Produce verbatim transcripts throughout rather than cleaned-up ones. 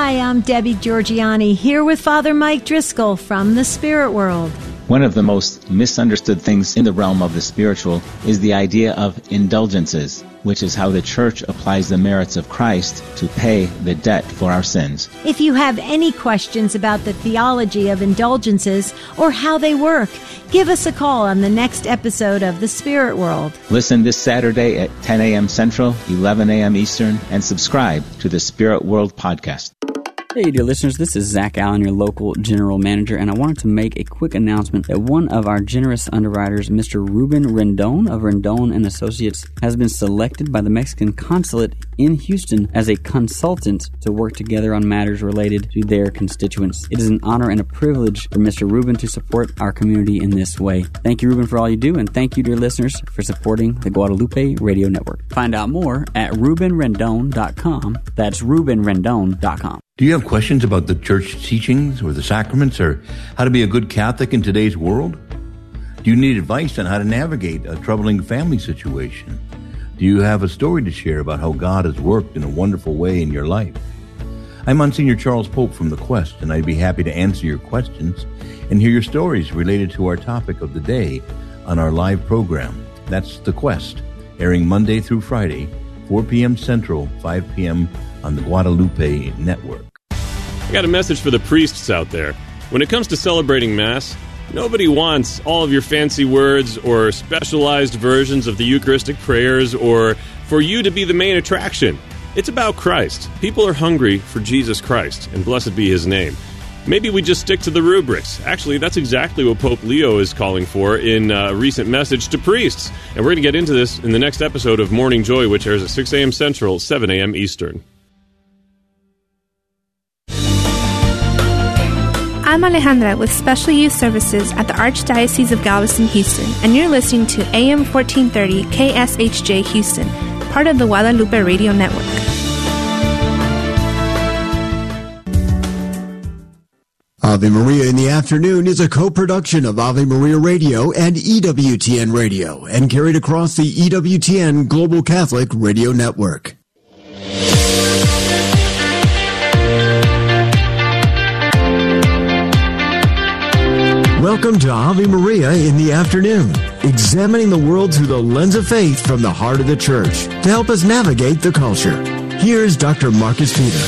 Hi, I'm Debbie Georgiani, here with Father Mike Driscoll from the Spirit World. One of the most misunderstood things in the realm of the spiritual is the idea of indulgences, which is how the Church applies the merits of Christ to pay the debt for our sins. If you have any questions about the theology of indulgences or how they work, give us a call on the next episode of The Spirit World. Listen this Saturday at ten a.m. Central, eleven a.m. Eastern, and subscribe to the Spirit World podcast. Hey, dear listeners, this is Zach Allen, your local general manager, and I wanted to make a quick announcement that one of our generous underwriters, Mister Ruben Rendon of Rendon and Associates, has been selected by the Mexican consulate in Houston as a consultant to work together on matters related to their constituents. It is an honor and a privilege for Mister Ruben to support our community in this way. Thank you, Ruben, for all you do, and thank you, dear listeners, for supporting the Guadalupe Radio Network. Find out more at ruben rendon dot com. That's ruben rendon dot com. Do you have questions about the church teachings or the sacraments or how to be a good Catholic in today's world? Do you need advice on how to navigate a troubling family situation? Do you have a story to share about how God has worked in a wonderful way in your life? I'm Monsignor Charles Pope from The Quest, and I'd be happy to answer your questions and hear your stories related to our topic of the day on our live program. That's The Quest, airing Monday through Friday, four p.m. Central, five p.m. on the Guadalupe Network. I got a message for the priests out there. When it comes to celebrating Mass, nobody wants all of your fancy words or specialized versions of the Eucharistic prayers or for you to be the main attraction. It's about Christ. People are hungry for Jesus Christ, and blessed be His name. Maybe we just stick to the rubrics. Actually, that's exactly what Pope Leo is calling for in a recent message to priests. And we're going to get into this in the next episode of Morning Joy, which airs at six a.m. Central, seven a.m. Eastern. I'm Alejandra with Special Youth Services at the Archdiocese of Galveston, Houston, and you're listening to A M fourteen thirty K S H J Houston, part of the Guadalupe Radio Network. Ave Maria in the Afternoon is a co-production of Ave Maria Radio and E W T N Radio and carried across the E W T N Global Catholic Radio Network. Welcome to Ave Maria in the Afternoon, examining the world through the lens of faith from the heart of the Church to help us navigate the culture. Here's Doctor Marcus Peter.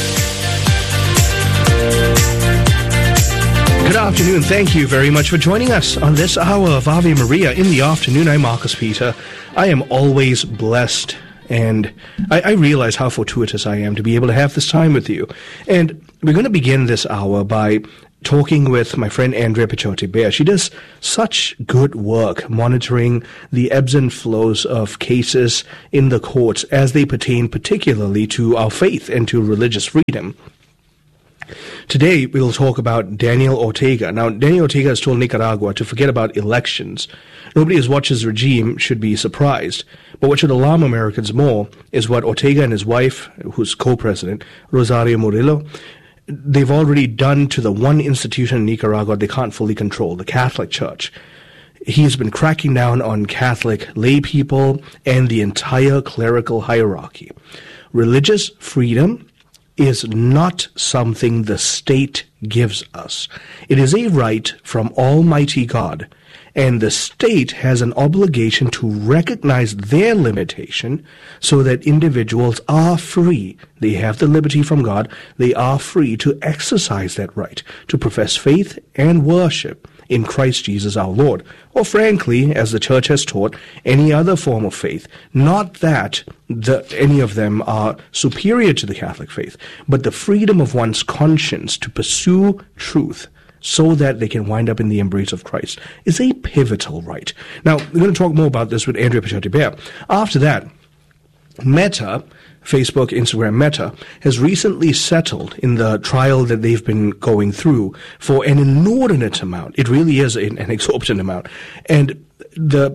Good afternoon. Thank you very much for joining us on this hour of Ave Maria in the Afternoon. I'm Marcus Peter. I am always blessed, and I, I realize how fortuitous I am to be able to have this time with you. And we're going to begin this hour by talking with my friend Andrea Pichotti-Bear. She does such good work monitoring the ebbs and flows of cases in the courts as they pertain particularly to our faith and to religious freedom. Today, we'll talk about Daniel Ortega. Now, Daniel Ortega has told Nicaragua to forget about elections. Nobody who's watched his regime should be surprised. But what should alarm Americans more is what Ortega and his wife, who's co-president, Rosario Murillo, they've already done to the one institution in Nicaragua they can't fully control, the Catholic Church. He has been cracking down on Catholic lay people and the entire clerical hierarchy. Religious freedom is not something the state gives us. It is a right from Almighty God, and the state has an obligation to recognize their limitation so that individuals are free. They have the liberty from God. They are free to exercise that right, to profess faith and worship in Christ Jesus our Lord. Or frankly, as the Church has taught, any other form of faith. Not that the, any of them are superior to the Catholic faith, but the freedom of one's conscience to pursue truth so that they can wind up in the embrace of Christ is a pivotal right. Now, we're going to talk more about this with Andrea Pichotti-Bear. After that, Meta, Facebook, Instagram Meta, has recently settled in the trial that they've been going through for an inordinate amount. It really is an, an exorbitant amount. And the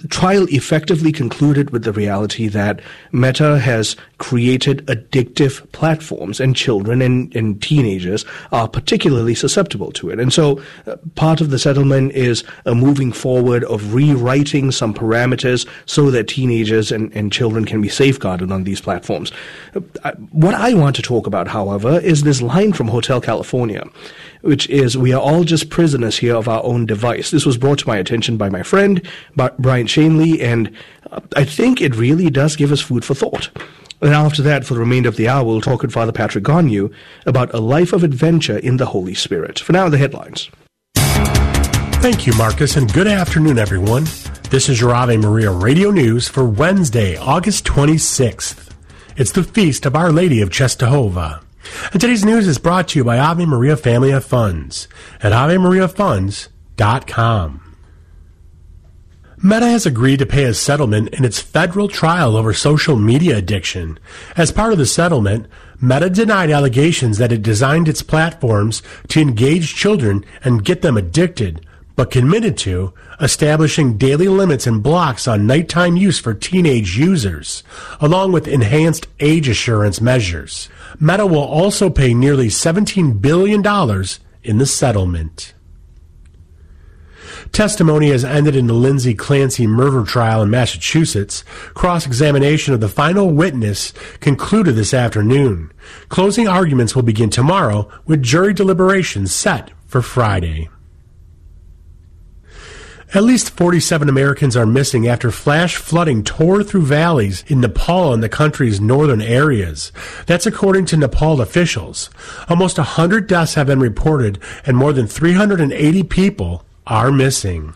trial effectively concluded with the reality that Meta has created addictive platforms, and children and, and teenagers are particularly susceptible to it. And so uh, part of the settlement is a moving forward of rewriting some parameters so that teenagers and, and children can be safeguarded on these platforms. Uh, what I want to talk about, however, is this line from Hotel California, which is, "We are all just prisoners here of our own device." This was brought to my attention by my friend, Brian Shanley, and uh, I think it really does give us food for thought. And after that, for the remainder of the hour, we'll talk with Father Patrick Gonyu about a life of adventure in the Holy Spirit. For now, the headlines. Thank you, Marcus, and good afternoon, everyone. This is your Ave Maria Radio News for Wednesday, August twenty-sixth. It's the Feast of Our Lady of Czestochowa. And today's news is brought to you by Ave Maria Family of Funds at ave maria funds dot com. Meta has agreed to pay a settlement in its federal trial over social media addiction. As part of the settlement, Meta denied allegations that it designed its platforms to engage children and get them addicted, but committed to establishing daily limits and blocks on nighttime use for teenage users, along with enhanced age assurance measures. Meta will also pay nearly seventeen billion dollars in the settlement. Testimony has ended in the Lindsay Clancy murder trial in Massachusetts. Cross-examination of the final witness concluded this afternoon. Closing arguments will begin tomorrow, with jury deliberations set for Friday. At least forty-seven Americans are missing after flash flooding tore through valleys in Nepal and the country's northern areas. That's according to Nepal officials. Almost one hundred deaths have been reported, and more than three hundred eighty people are missing.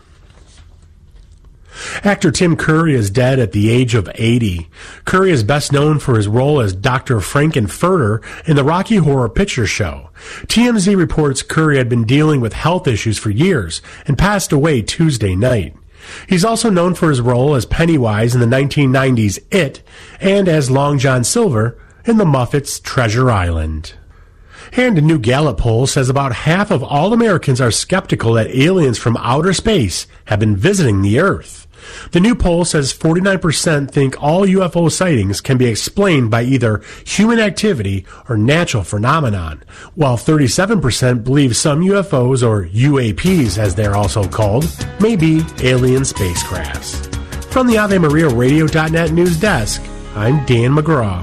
Actor Tim Curry is dead at the age of eighty. Curry is best known for his role as Doctor Frankenfurter in the Rocky Horror Picture Show. T M Z reports Curry had been dealing with health issues for years and passed away Tuesday night. He's also known for his role as Pennywise in the nineteen nineties It and as Long John Silver in the Muppets' Treasure Island. And a new Gallup poll says about half of all Americans are skeptical that aliens from outer space have been visiting the Earth. The new poll says forty-nine percent think all U F O sightings can be explained by either human activity or natural phenomenon, while thirty-seven percent believe some U F Os, or U A Ps as they're also called, may be alien spacecrafts. From the Ave Maria Radio dot net news desk, I'm Dan McGraw.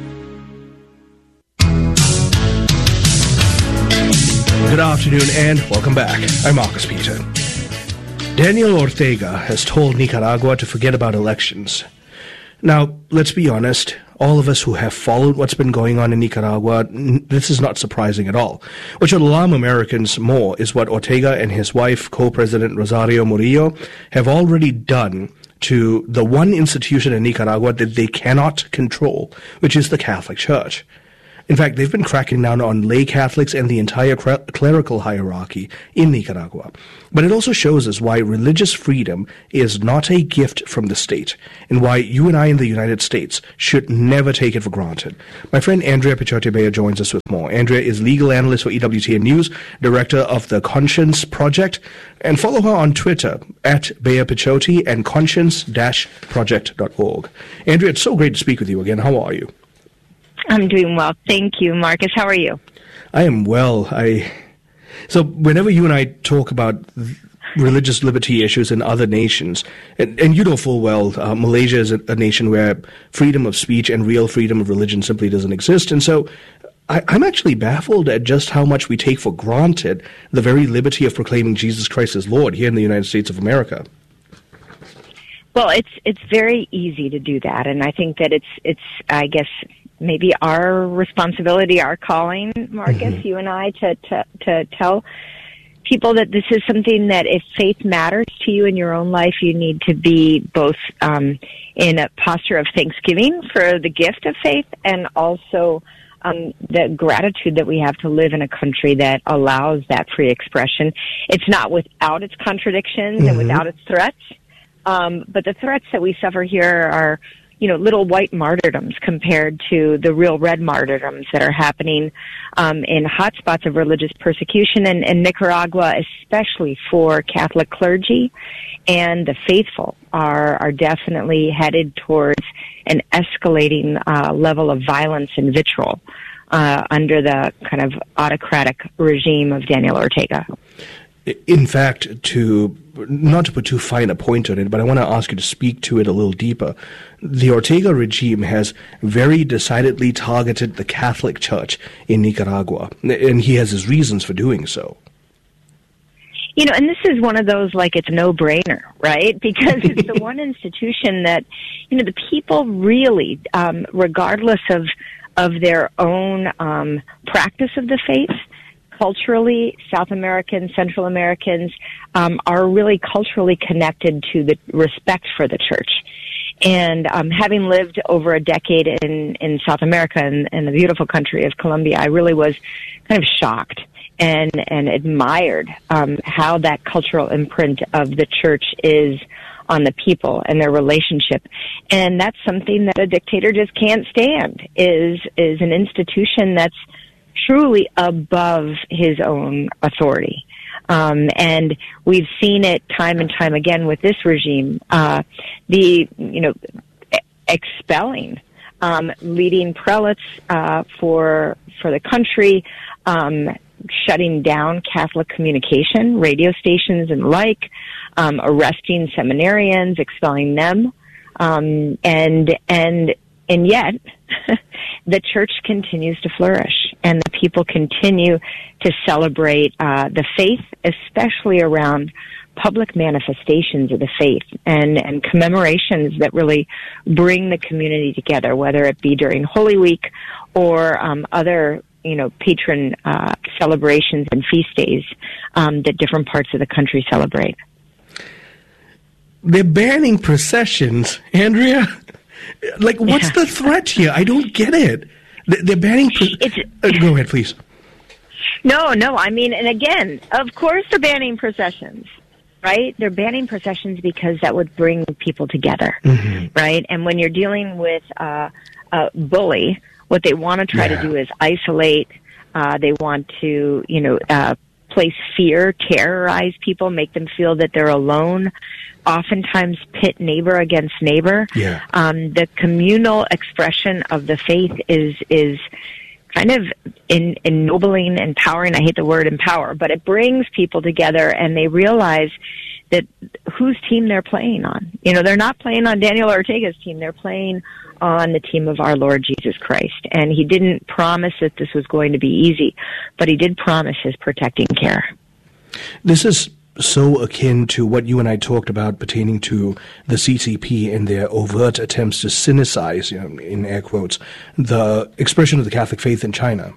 Good afternoon and welcome back. I'm Marcus Peter. Daniel Ortega has told Nicaragua to forget about elections. Now, let's be honest, all of us who have followed what's been going on in Nicaragua, this is not surprising at all. What should alarm Americans more is what Ortega and his wife, co-president Rosario Murillo, have already done to the one institution in Nicaragua that they cannot control, which is the Catholic Church. In fact, they've been cracking down on lay Catholics and the entire clerical hierarchy in Nicaragua. But it also shows us why religious freedom is not a gift from the state, and why you and I in the United States should never take it for granted. My friend Andrea Pichotti-Bea joins us with more. Andrea is legal analyst for E W T N News, director of the Conscience Project, and follow her on Twitter at Bea Pichotti and conscience dash project dot org. Andrea, it's so great to speak with you again. How are you? I'm doing well. Thank you, Marcus. How are you? I am well. I So whenever you and I talk about religious liberty issues in other nations, and, and you know full well, uh, Malaysia is a, a nation where freedom of speech and real freedom of religion simply doesn't exist. And so I, I'm actually baffled at just how much we take for granted the very liberty of proclaiming Jesus Christ as Lord here in the United States of America. Well, it's it's very easy to do that, and I think that it's it's I guess maybe our responsibility, our calling, Marcus, mm-hmm. you and I, to, to to tell people that this is something that if faith matters to you in your own life, you need to be both um, in a posture of thanksgiving for the gift of faith and also um, the gratitude that we have to live in a country that allows that free expression. It's not without its contradictions mm-hmm. and without its threats. Um, but the threats that we suffer here are you know, little white martyrdoms compared to the real red martyrdoms that are happening um, in hotspots of religious persecution in, in Nicaragua, especially for Catholic clergy, and the faithful are are definitely headed towards an escalating uh, level of violence and vitriol uh, under the kind of autocratic regime of Daniel Ortega. In fact, to not to put too fine a point on it, but I want to ask you to speak to it a little deeper. The Ortega regime has very decidedly targeted the Catholic Church in Nicaragua, and he has his reasons for doing so. You know, and this is one of those, like, it's no-brainer, right? Because it's the one institution that, you know, the people really, um, regardless of of their own um, practice of the faith, culturally, South Americans, Central Americans um, are really culturally connected to the respect for the church. And um, having lived over a decade in, in South America, in, in the beautiful country of Colombia, I really was kind of shocked and, and admired um, how that cultural imprint of the church is on the people and their relationship. And that's something that a dictator just can't stand, is is an institution that's truly above his own authority. Um, and we've seen it time and time again with this regime, uh, the, you know, expelling, um, leading prelates, uh, for, for the country, um, shutting down Catholic communication, radio stations and the like, um, arresting seminarians, expelling them, um, and, and, and yet, the church continues to flourish, and the people continue to celebrate uh, the faith, especially around public manifestations of the faith and, and commemorations that really bring the community together, whether it be during Holy Week or um, other, you know, patron uh, celebrations and feast days um, that different parts of the country celebrate. They're banning processions, Andrea. Like, what's yeah. the threat here? I don't get it. They're banning... Pre- uh, go ahead, please. No, no. I mean, and again, of course they're banning processions, right? They're banning processions because that would bring people together, mm-hmm. right? And when you're dealing with uh, a bully, what they want to try yeah. to do is isolate. Uh, they want to, you know, uh, place fear, terrorize people, make them feel that they're alone. Oftentimes pit neighbor against neighbor. Yeah. Um, the communal expression of the faith is is kind of in, ennobling, empowering. I hate the word empower, but it brings people together, and they realize that whose team they're playing on. You know, they're not playing on Daniel Ortega's team. They're playing on the team of our Lord Jesus Christ. And he didn't promise that this was going to be easy, but he did promise his protecting care. This is so akin to what you and I talked about pertaining to the C C P and their overt attempts to sinicize, you know, in air quotes, the expression of the Catholic faith in China.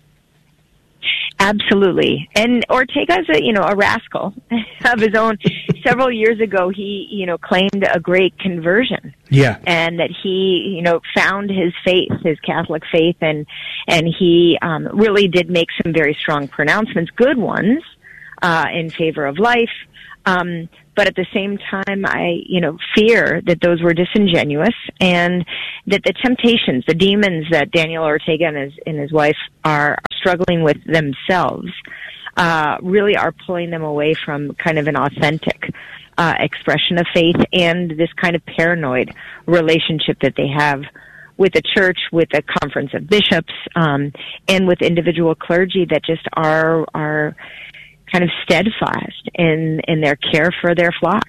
Absolutely. And Ortega's a, you know, a rascal of his own. Several years ago, he, you know, claimed a great conversion. Yeah. And that he, you know, found his faith, his Catholic faith, and, and he, um, really did make some very strong pronouncements, good ones, uh, in favor of life. Um, but at the same time, I, you know, fear that those were disingenuous, and that the temptations, the demons that Daniel Ortega and his, and his wife are struggling with themselves, uh, really are pulling them away from kind of an authentic, uh, expression of faith, and this kind of paranoid relationship that they have with the church, with the conference of bishops, um, and with individual clergy that just are, are, kind of steadfast in, in their care for their flock.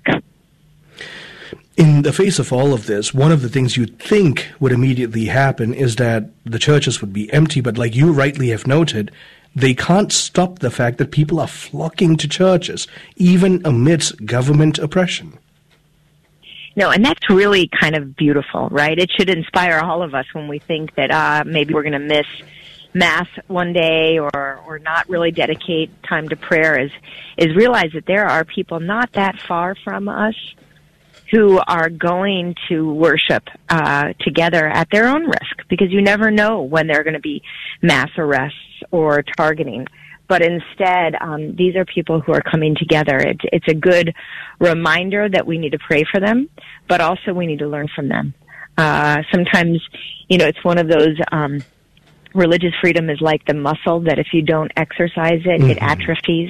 In the face of all of this, one of the things you'd think would immediately happen is that the churches would be empty, but like you rightly have noted, they can't stop the fact that people are flocking to churches, even amidst government oppression. No, and that's really kind of beautiful, right? It should inspire all of us when we think that uh, maybe we're going to miss Mass one day, or or not really dedicate time to prayer, is is realize that there are people not that far from us who are going to worship uh, together at their own risk, because you never know when there are going to be mass arrests or targeting. But instead, um, these are people who are coming together. It's it's a good reminder that we need to pray for them, but also we need to learn from them. Uh, sometimes, you know, it's one of those, um, religious freedom is like the muscle that if you don't exercise it, mm-hmm. it atrophies.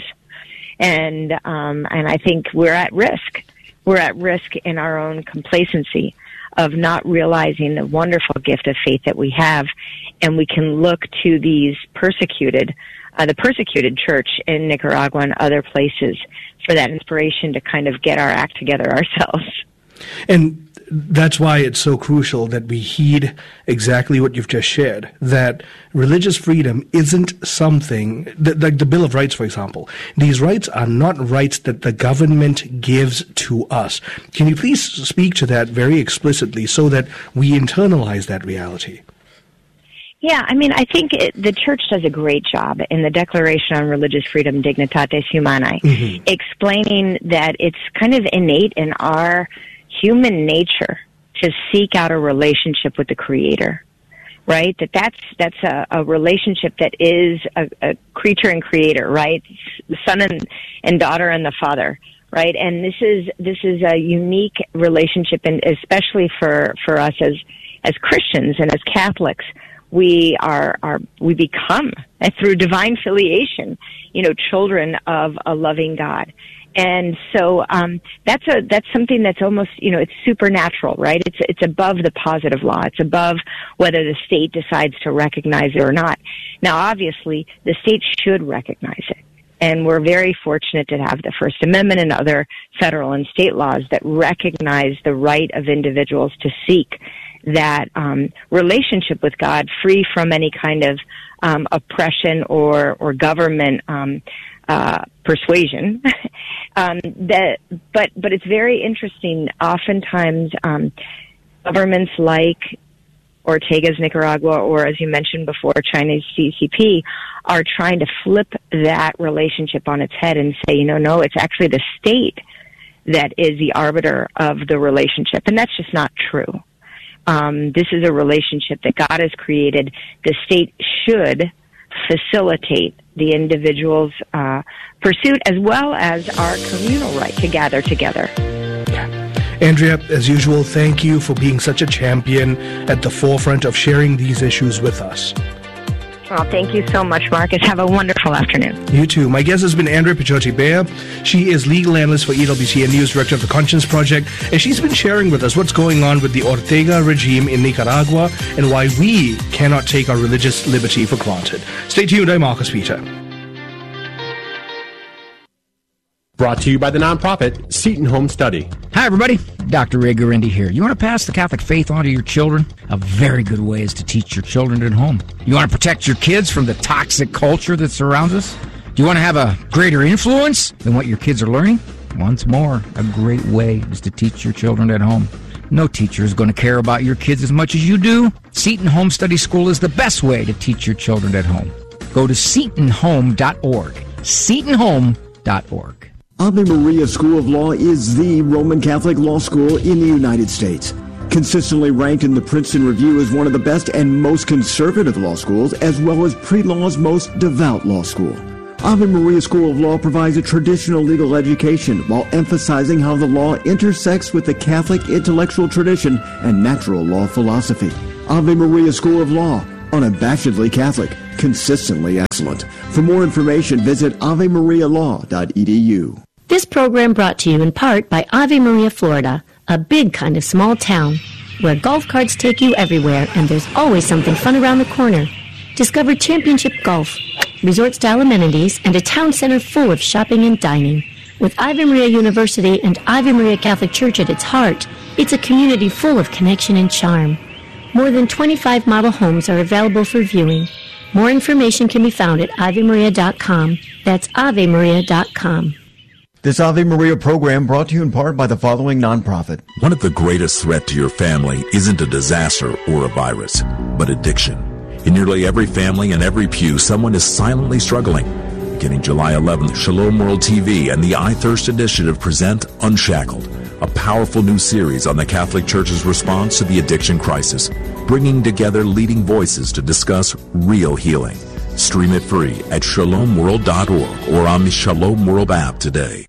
And, um, and I think we're at risk. We're at risk in our own complacency of not realizing the wonderful gift of faith that we have. And we can look to these persecuted, uh, the persecuted church in Nicaragua and other places for that inspiration to kind of get our act together ourselves. And that's why it's so crucial that we heed exactly what you've just shared, that religious freedom isn't something, that, like the Bill of Rights, for example. These rights are not rights that the government gives to us. Can you please speak to that very explicitly so that we internalize that reality? Yeah, I mean, I think it, the church does a great job in the Declaration on Religious Freedom, Dignitatis Humanae, mm-hmm. explaining that it's kind of innate in our human nature to seek out a relationship with the Creator, right? That that's that's a, a relationship that is a, a creature and creator, right? The son and, and daughter and the Father, right? And this is this is a unique relationship, and especially for for us as as Christians and as Catholics, we are are we become through divine filiation, you know, children of a loving God. And so um, that's a that's something that's almost, you know, it's supernatural, right? It's it's above the positive law. It's above whether the state decides to recognize it or not. Now, obviously, the state should recognize it, and we're very fortunate to have the First Amendment and other federal and state laws that recognize the right of individuals to seek that um, relationship with God, free from any kind of um, oppression or or government Um, Uh, persuasion. um, that, but, but it's very interesting. Oftentimes, um, governments like Ortega's Nicaragua, or as you mentioned before, China's C C P, are trying to flip that relationship on its head and say, you know, no, it's actually the state that is the arbiter of the relationship. And that's just not true. Um, this is a relationship that God has created. The state should facilitate the individual's uh, pursuit as well as our communal right to gather together. Andrea, as usual, thank you for being such a champion at the forefront of sharing these issues with us. Well, thank you so much, Marcus. Have a wonderful afternoon. You too. My guest has been Andrea Pichotti-Beyer. She is legal analyst for E W C and news director of the Conscience Project, and she's been sharing with us what's going on with the Ortega regime in Nicaragua and why we cannot take our religious liberty for granted. Stay tuned. I'm Marcus Peter. Brought to you by the nonprofit Seton Home Study. Hi, everybody. Doctor Ray Guarendi here. You want to pass the Catholic faith on to your children? A very good way is to teach your children at home. You want to protect your kids from the toxic culture that surrounds us? Do you want to have a greater influence than what your kids are learning? Once more, a great way is to teach your children at home. No teacher is going to care about your kids as much as you do. Seton Home Study School is the best way to teach your children at home. Go to seton home dot org. seton home dot org. Ave Maria School of Law is the Roman Catholic law school in the United States. Consistently ranked in the Princeton Review as one of the best and most conservative law schools, as well as pre-law's most devout law school. Ave Maria School of Law provides a traditional legal education while emphasizing how the law intersects with the Catholic intellectual tradition and natural law philosophy. Ave Maria School of Law, unabashedly Catholic, consistently excellent. For more information, visit ave maria law dot e d u. This program brought to you in part by Ave Maria, Florida, a big kind of small town where golf carts take you everywhere and there's always something fun around the corner. Discover championship golf, resort-style amenities, and a town center full of shopping and dining. With Ave Maria University and Ave Maria Catholic Church at its heart, it's a community full of connection and charm. More than twenty-five model homes are available for viewing. More information can be found at ave maria dot com. That's ave maria dot com. This Ave Maria program brought to you in part by the following nonprofit. One of the greatest threats to your family isn't a disaster or a virus, but addiction. In nearly every family and every pew, someone is silently struggling. Beginning July eleventh, Shalom World T V and the iThirst Initiative present Unshackled, a powerful new series on the Catholic Church's response to the addiction crisis, bringing together leading voices to discuss real healing. Stream it free at shalom world dot org or on the Shalom World app today.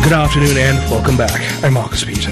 Good afternoon and welcome back. I'm Marcus Peter.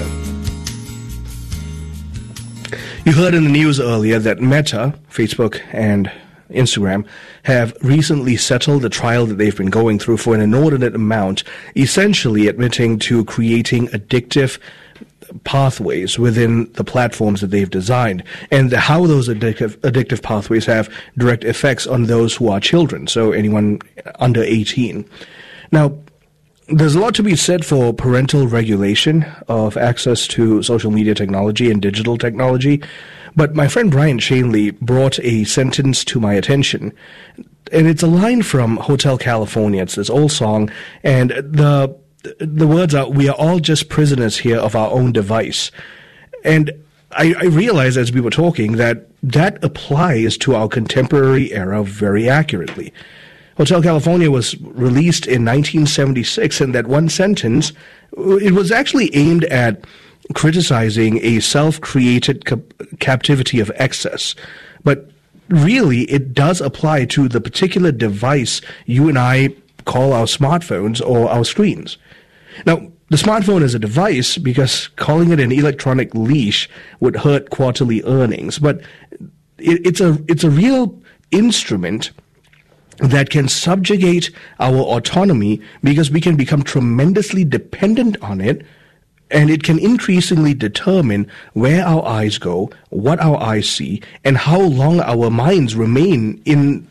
You heard in the news earlier that Meta, Facebook, and Instagram have recently settled the trial that they've been going through for an inordinate amount, essentially admitting to creating addictive pathways within the platforms that they've designed, and how those addictive, addictive pathways have direct effects on those who are children, so anyone under eighteen. Now, there's a lot to be said for parental regulation of access to social media technology and digital technology, but my friend Brian Shanley brought a sentence to my attention, and it's a line from Hotel California. It's this old song, and the the words are, "We are all just prisoners here of our own device." And I, I realized as we were talking that that applies to our contemporary era very accurately. Hotel California was released in nineteen seventy-six, and that one sentence, it was actually aimed at criticizing a self-created cap- captivity of excess. But really, it does apply to the particular device you and I call our smartphones or our screens. Now, the smartphone is a device because calling it an electronic leash would hurt quarterly earnings, but it, it's a it's a real instrument that can subjugate our autonomy because we can become tremendously dependent on it, and it can increasingly determine where our eyes go, what our eyes see, and how long our minds remain in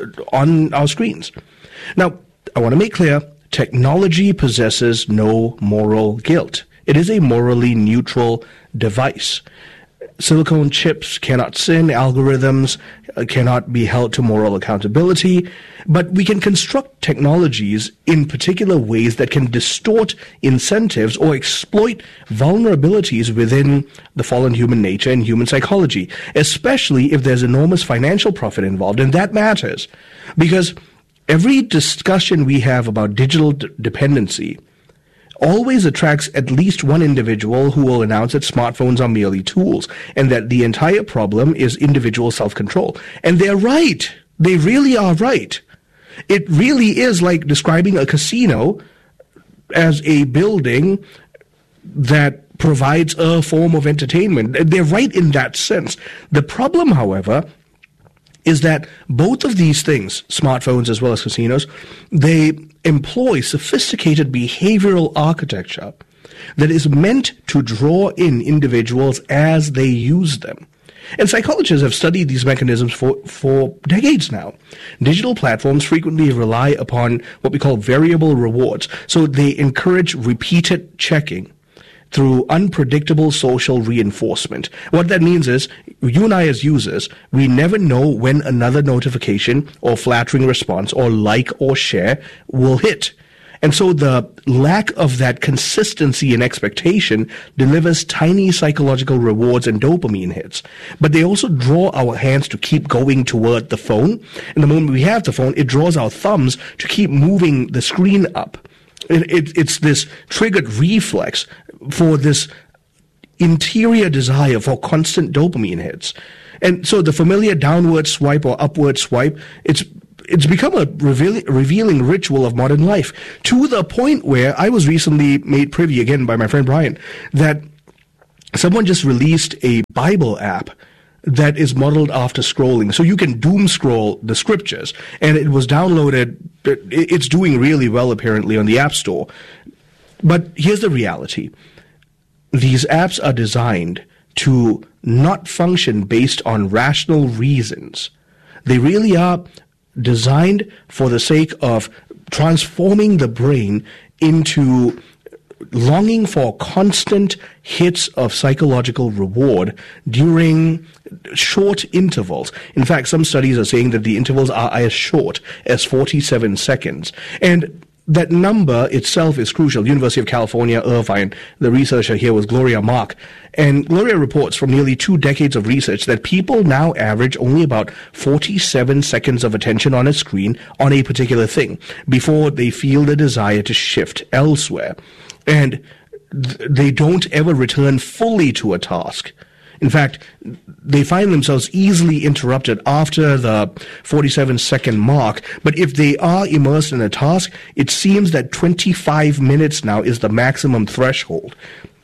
on our screens. Now, I want to make clear, technology possesses no moral guilt. It is a morally neutral device. Silicone chips cannot sin, algorithms uh, cannot be held to moral accountability, but we can construct technologies in particular ways that can distort incentives or exploit vulnerabilities within the fallen human nature and human psychology, especially if there's enormous financial profit involved, and that matters, because every discussion we have about digital d- dependency always attracts at least one individual who will announce that smartphones are merely tools and that the entire problem is individual self-control. And they're right. They really are right. It really is like describing a casino as a building that provides a form of entertainment. They're right in that sense. The problem, however, is that both of these things, smartphones as well as casinos, they employ sophisticated behavioral architecture that is meant to draw in individuals as they use them. And psychologists have studied these mechanisms for, for decades now. Digital platforms frequently rely upon what we call variable rewards. So they encourage repeated checking through unpredictable social reinforcement. What that means is, you and I as users, we never know when another notification or flattering response or like or share will hit. And so the lack of that consistency and expectation delivers tiny psychological rewards and dopamine hits. But they also draw our hands to keep going toward the phone. And the moment we have the phone, it draws our thumbs to keep moving the screen up. It, it, it's this triggered reflex for this interior desire for constant dopamine hits. And so the familiar downward swipe or upward swipe, it's it's become a revealing, revealing ritual of modern life, to the point where I was recently made privy, again by my friend Brian, that someone just released a Bible app that is modeled after scrolling. So you can doom scroll the scriptures, and it was downloaded. It's doing really well, apparently, on the App Store. But here's the reality. These apps are designed to not function based on rational reasons. They really are designed for the sake of transforming the brain into longing for constant hits of psychological reward during short intervals. In fact, some studies are saying that the intervals are as short as forty-seven seconds. And that number itself is crucial. University of California, Irvine, the researcher here was Gloria Mark. And Gloria reports from nearly two decades of research that people now average only about forty-seven seconds of attention on a screen on a particular thing before they feel the desire to shift elsewhere. And th- they don't ever return fully to a task. In fact, they find themselves easily interrupted after the forty-seven second mark. But if they are immersed in a task, it seems that twenty-five minutes now is the maximum threshold.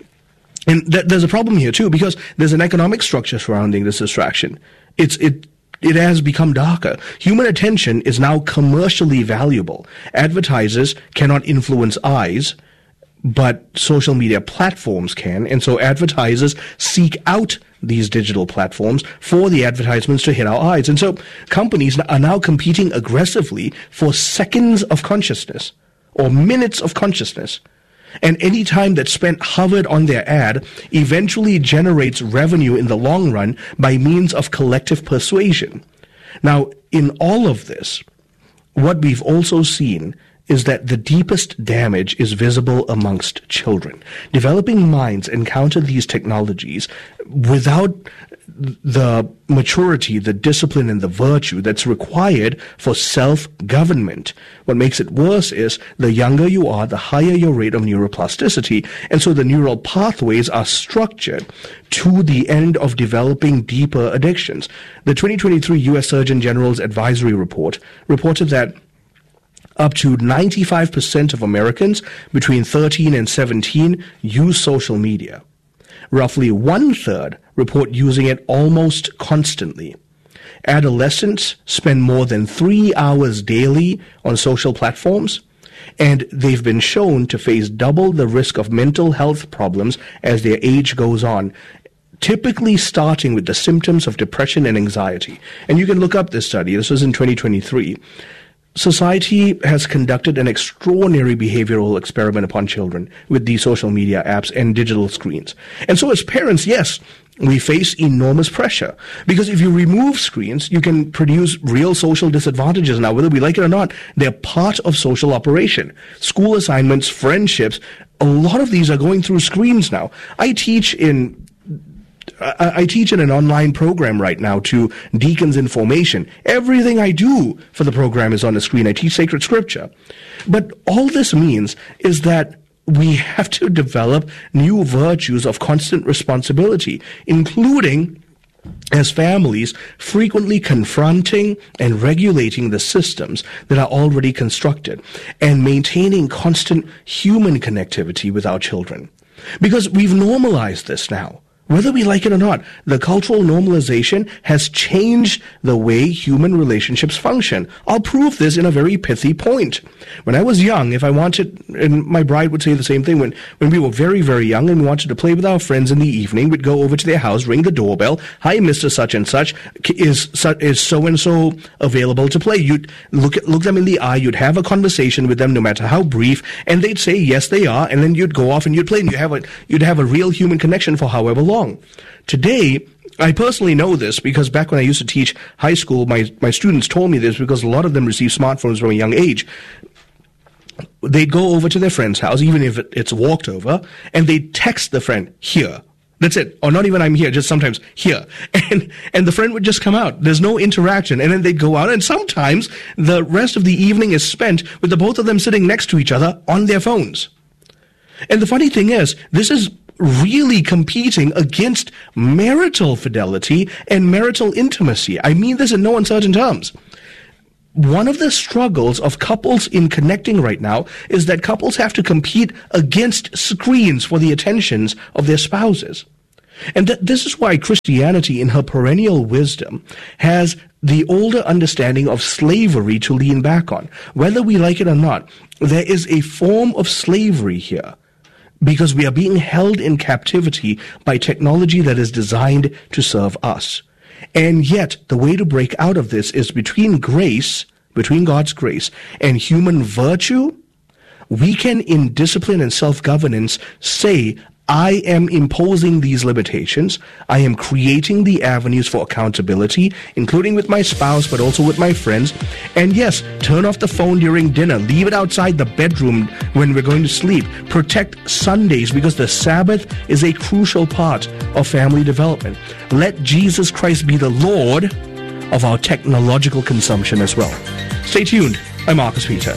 And th- there's a problem here too, because there's an economic structure surrounding this distraction. It's, it, It has become darker. Human attention is now commercially valuable. Advertisers cannot influence eyes, but social media platforms can, and so advertisers seek out these digital platforms for the advertisements to hit our eyes. And so companies are now competing aggressively for seconds of consciousness or minutes of consciousness. And any time that's spent hovered on their ad eventually generates revenue in the long run by means of collective persuasion. Now, in all of this, what we've also seen is that the deepest damage is visible amongst children. Developing minds encounter these technologies without the maturity, the discipline, and the virtue that's required for self-government. What makes it worse is the younger you are, the higher your rate of neuroplasticity, and so the neural pathways are structured to the end of developing deeper addictions. The twenty twenty-three U S Surgeon General's advisory report reported that up to ninety-five percent of Americans between thirteen and seventeen use social media. Roughly one-third report using it almost constantly. Adolescents spend more than three hours daily on social platforms, and they've been shown to face double the risk of mental health problems as their age goes on, typically starting with the symptoms of depression and anxiety. And you can look up this study. This was in twenty twenty-three. Society has conducted an extraordinary behavioral experiment upon children with these social media apps and digital screens. And so as parents, yes, we face enormous pressure. Because if you remove screens, you can produce real social disadvantages. Now, whether we like it or not, they're part of social operation. School assignments, friendships, a lot of these are going through screens now. I teach in I teach in an online program right now to deacons in formation. Everything I do for the program is on the screen. I teach sacred scripture. But all this means is that we have to develop new virtues of constant responsibility, including, as families, frequently confronting and regulating the systems that are already constructed and maintaining constant human connectivity with our children. Because we've normalized this now. Whether we like it or not, the cultural normalization has changed the way human relationships function. I'll prove this in a very pithy point. When I was young, if I wanted, and my bride would say the same thing, when, when we were very, very young and we wanted to play with our friends in the evening, we'd go over to their house, ring the doorbell. Hi, Mister Such and Such. Is, is so-and-so available to play? You'd look, at, look them in the eye, you'd have a conversation with them, no matter how brief, and they'd say, yes, they are, and then you'd go off and you'd play, and you'd have a, you'd have a real human connection for however long. Today, I personally know this because back when I used to teach high school, my, my students told me this because a lot of them receive smartphones from a young age. They'd go over to their friend's house, even if it's walked over, and they'd text the friend, here. That's it. Or not even I'm here, just sometimes here. And and the friend would just come out. There's no interaction. And then they'd go out, and sometimes the rest of the evening is spent with the both of them sitting next to each other on their phones. And the funny thing is, this is really competing against marital fidelity and marital intimacy. I mean this in no uncertain terms. One of the struggles of couples in connecting right now is that couples have to compete against screens for the attentions of their spouses. And th- this is why Christianity, in her perennial wisdom, has the older understanding of slavery to lean back on. Whether we like it or not, there is a form of slavery here, because we are being held in captivity by technology that is designed to serve us. And yet, the way to break out of this is between grace, between God's grace, and human virtue. We can, in discipline and self-governance, say, I am imposing these limitations. I am creating the avenues for accountability, including with my spouse, but also with my friends. And yes, turn off the phone during dinner. Leave it outside the bedroom when we're going to sleep. Protect Sundays, because the Sabbath is a crucial part of family development. Let Jesus Christ be the Lord of our technological consumption as well. Stay tuned. I'm Marcus Peter.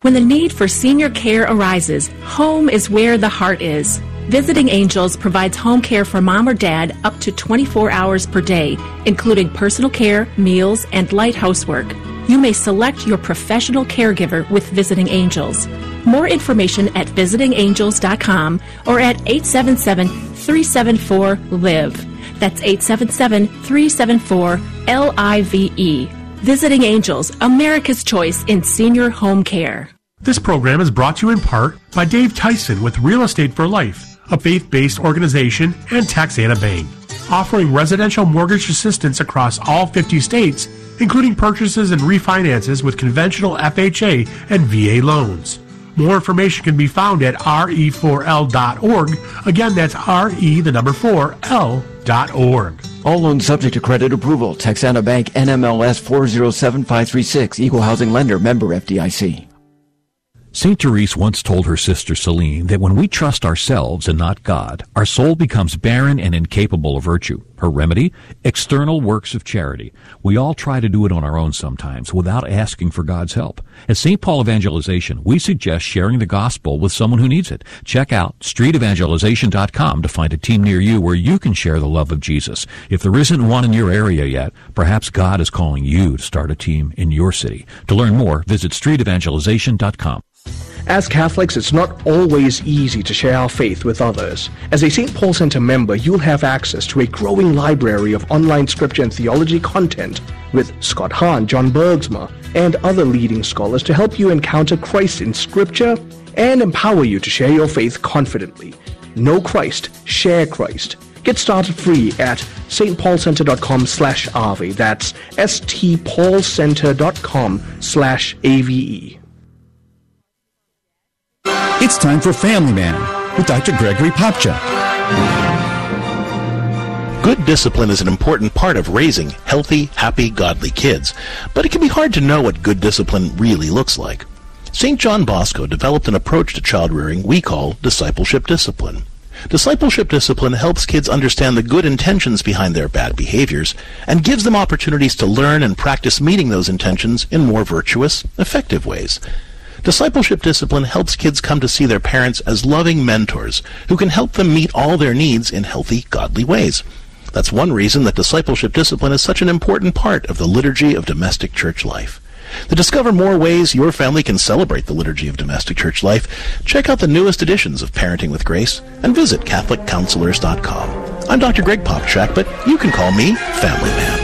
When the need for senior care arises, home is where the heart is. Visiting Angels provides home care for mom or dad up to twenty-four hours per day, including personal care, meals, and light housework. You may select your professional caregiver with Visiting Angels. More information at visiting angels dot com or at eight seven seven, three seven four, L I V E. That's eight seven seven, three seven four, L I V E. Visiting Angels, America's choice in senior home care. This program is brought to you in part by Dave Tyson with Real Estate for Life, a faith-based organization, and Texana Bank, offering residential mortgage assistance across all fifty states, including purchases and refinances with conventional F H A and V A loans. More information can be found at R E four L dot org. Again, that's R E, the number four, L dot org. All loans subject to credit approval. Texana Bank, N M L S four zero seven five three six. Equal housing lender. Member F D I C. Saint Therese once told her sister Celine that when we trust ourselves and not God, our soul becomes barren and incapable of virtue. Her remedy? External works of charity. We all try to do it on our own sometimes without asking for God's help. At Saint Paul Evangelization, we suggest sharing the gospel with someone who needs it. Check out street evangelization dot com to find a team near you where you can share the love of Jesus. If there isn't one in your area yet, perhaps God is calling you to start a team in your city. To learn more, visit street evangelization dot com. As Catholics, it's not always easy to share our faith with others. As a Saint Paul Center member, you'll have access to a growing library of online scripture and theology content with Scott Hahn, John Bergsma, and other leading scholars to help you encounter Christ in scripture and empower you to share your faith confidently. Know Christ, share Christ. Get started free at stpaulcenter.com slash AVE. That's stpaulcenter.com slash AVE. It's time for Family Man with Doctor Gregory Popcha. Good discipline is an important part of raising healthy, happy, godly kids, but it can be hard to know what good discipline really looks like. Saint John Bosco developed an approach to child rearing we call discipleship discipline. Discipleship discipline helps kids understand the good intentions behind their bad behaviors and gives them opportunities to learn and practice meeting those intentions in more virtuous, effective ways. Discipleship discipline helps kids come to see their parents as loving mentors who can help them meet all their needs in healthy, godly ways. That's one reason that discipleship discipline is such an important part of the liturgy of domestic church life. To discover more ways your family can celebrate the liturgy of domestic church life, check out the newest editions of Parenting with Grace and visit catholic counselors dot com. I'm Doctor Greg Popchak, but you can call me Family Man.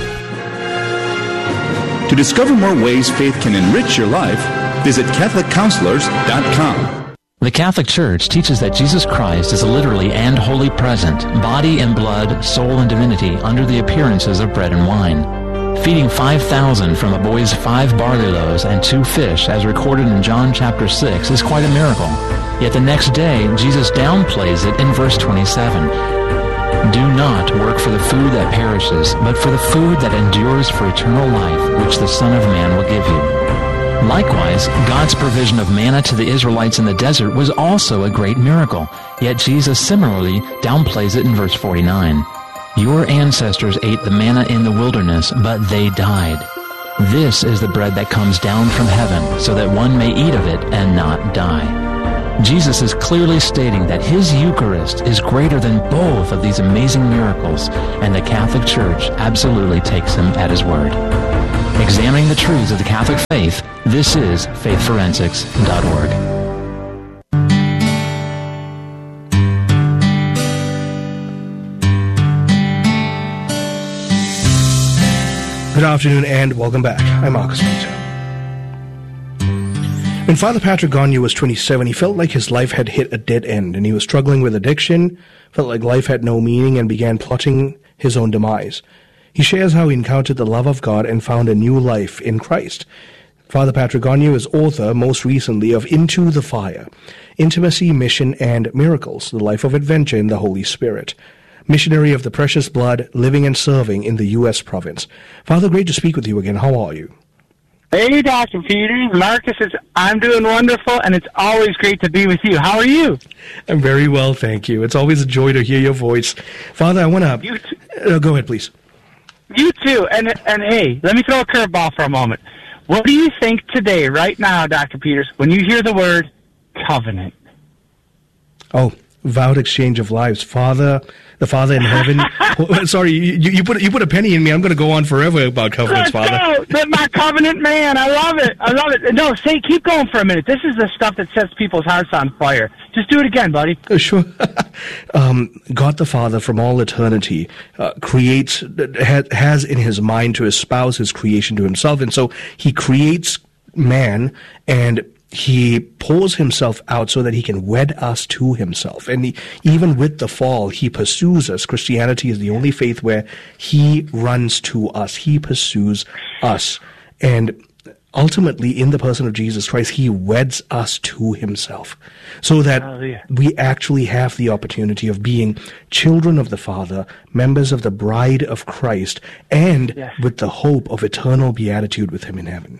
To discover more ways faith can enrich your life, visit catholic counselors dot com. The Catholic Church teaches that Jesus Christ is literally and wholly present, body and blood, soul and divinity, under the appearances of bread and wine. Feeding five thousand from a boy's five barley loaves and two fish, as recorded in John chapter six, is quite a miracle. Yet the next day, Jesus downplays it in verse twenty-seven. Do not work for the food that perishes, but for the food that endures for eternal life, which the Son of Man will give you. Likewise, God's provision of manna to the Israelites in the desert was also a great miracle, yet Jesus similarly downplays it in verse forty-nine. Your ancestors ate the manna in the wilderness, but they died. This is the bread that comes down from heaven, so that one may eat of it and not die. Jesus is clearly stating that his Eucharist is greater than both of these amazing miracles, and the Catholic Church absolutely takes him at his word. Examining the truths of the Catholic faith, this is faith forensics dot org. Good afternoon and welcome back. I'm Marcus Peter. When Father Patrick Gagne was twenty-seven, he felt like his life had hit a dead end and he was struggling with addiction, felt like life had no meaning, and began plotting his own demise. He shares how he encountered the love of God and found a new life in Christ. Father Patrick Gagne is author, most recently, of Into the Fire, Intimacy, Mission, and Miracles, The Life of Adventure in the Holy Spirit. Missionary of the Precious Blood, living and serving in the U S province. Father, great to speak with you again. How are you? Hey, Doctor Peters. Marcus, is, I'm doing wonderful, and it's always great to be with you. How are you? I'm very well, thank you. It's always a joy to hear your voice. Father, I want to... Uh, go ahead, please. You too. And, and hey, let me throw a curveball for a moment. What do you think today, right now, Doctor Peters, when you hear the word covenant? Oh, vowed exchange of lives. Father, the Father in heaven. oh, sorry, you, you put you put a penny in me. I'm going to go on forever about covenants, Let's Father. Go. My covenant man. I love it. I love it. No, say, keep going for a minute. This is the stuff that sets people's hearts on fire. Just do it again, buddy. Uh, sure. um, God the Father from all eternity uh, creates, ha, has in his mind to espouse his creation to himself. And so he creates man, and he pours himself out so that he can wed us to himself. And he, even with the fall, he pursues us. Christianity is the only faith where he runs to us. He pursues us. And ultimately, in the person of Jesus Christ, he weds us to himself so that Hallelujah. We actually have the opportunity of being children of the Father, members of the bride of Christ, and yes. with the hope of eternal beatitude with him in heaven.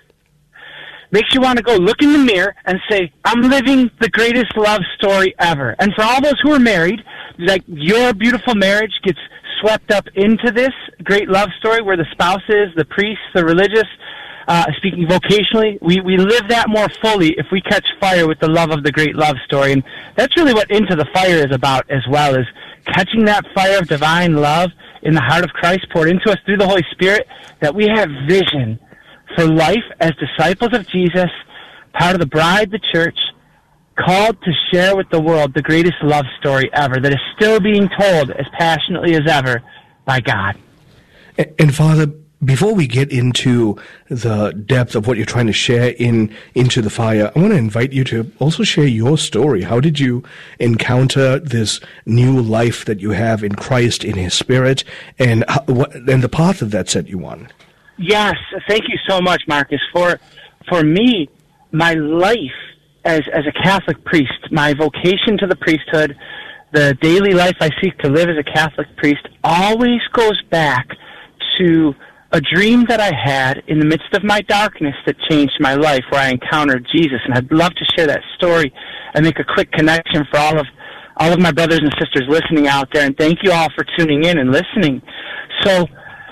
Makes you want to go look in the mirror and say, I'm living the greatest love story ever. And for all those who are married, like your beautiful marriage gets swept up into this great love story where the spouse is, the priest, the religious, uh, speaking vocationally, we, we live that more fully if we catch fire with the love of the great love story. And that's really what Into the Fire is about as well, is catching that fire of divine love in the heart of Christ poured into us through the Holy Spirit, that we have vision for life as disciples of Jesus, part of the bride, the church, called to share with the world the greatest love story ever that is still being told as passionately as ever by God. And, and Father, before we get into the depth of what you're trying to share in Into the Fire, I want to invite you to also share your story. How did you encounter this new life that you have in Christ, in his Spirit, and, how, what, and the path that that set you on? Yes, thank you so much, Marcus. For for me, my life as as a Catholic priest, my vocation to the priesthood, the daily life I seek to live as a Catholic priest, always goes back to a dream that I had in the midst of my darkness that changed my life, where I encountered Jesus. And I'd love to share that story and make a quick connection for all of all of my brothers and sisters listening out there. And thank you all for tuning in and listening. So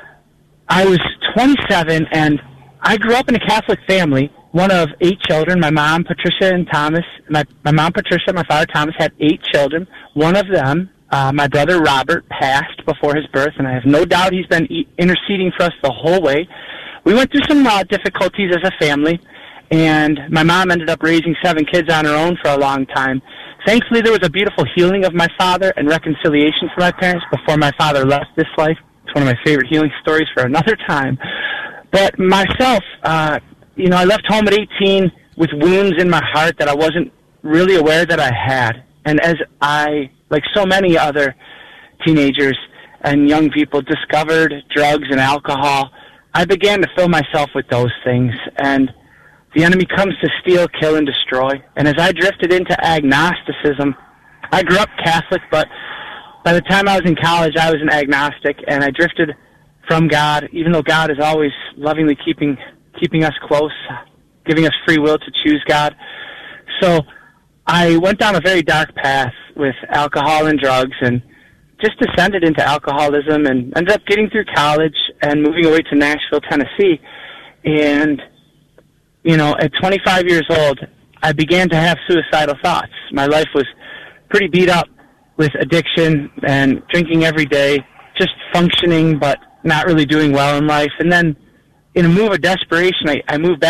I was twenty-seven, and I grew up in a Catholic family, one of eight children. My mom, Patricia, and Thomas. My, my mom, Patricia, my father, Thomas, had eight children. One of them, uh, my brother Robert, passed before his birth, and I have no doubt he's been e- interceding for us the whole way. We went through some uh, difficulties as a family, and my mom ended up raising seven kids on her own for a long time. Thankfully, there was a beautiful healing of my father and reconciliation for my parents before my father left this life. It's one of my favorite healing stories for another time. But myself, uh, you know, I left home at eighteen with wounds in my heart that I wasn't really aware that I had. And as I, like so many other teenagers and young people, discovered drugs and alcohol, I began to fill myself with those things. And the enemy comes to steal, kill, and destroy. And as I drifted into agnosticism, I grew up Catholic, but by the time I was in college, I was an agnostic, and I drifted from God, even though God is always lovingly keeping keeping us close, giving us free will to choose God. So I went down a very dark path with alcohol and drugs, and just descended into alcoholism, and ended up getting through college and moving away to Nashville, Tennessee. And, you know, at twenty-five years old, I began to have suicidal thoughts. My life was pretty beat up with addiction and drinking every day, just functioning but not really doing well in life. And then in a move of desperation, I, I moved back